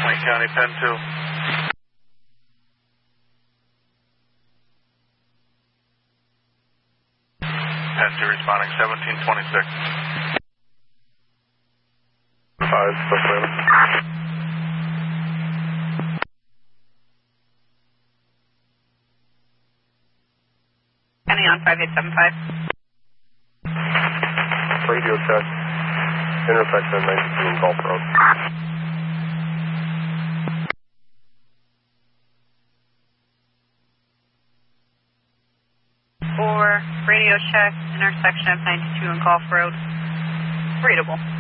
Lake County, Pen 2. Pen 2 responding, 1726. 5, County on 5875. Radio check. Intersection 92 Gulf Road. For radio check, intersection of 92 and Gulf Road. Readable.